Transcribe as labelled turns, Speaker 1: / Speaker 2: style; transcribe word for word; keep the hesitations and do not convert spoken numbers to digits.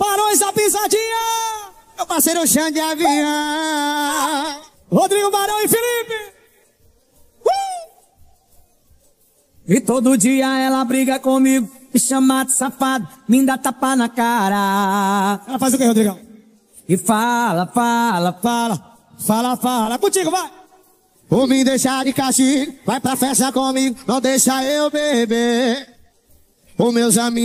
Speaker 1: Barões da Pisadinha.
Speaker 2: Meu parceiro Xande Avião.
Speaker 1: Rodrigo Barão e Felipe. Uh! E todo dia ela briga comigo, me chama de safado, me dá tapa na cara.
Speaker 2: Ela faz o que, Rodrigão?
Speaker 1: E fala, fala, fala, fala, fala. Contigo, vai.
Speaker 2: Ou me deixar de castigo, vai pra festa comigo, não deixa eu beber. Os meus amigos